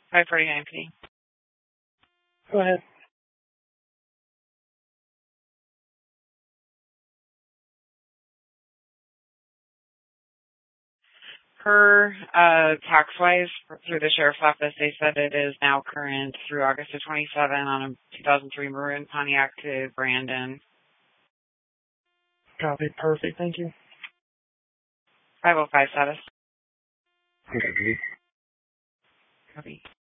549P. Go ahead. Per tax-wise, through the sheriff's office, they said it is now current through August of 27 on a 2003 Maroon Pontiac to Brandon. Copy. Perfect. Thank you. 505 status. Okay. Copy.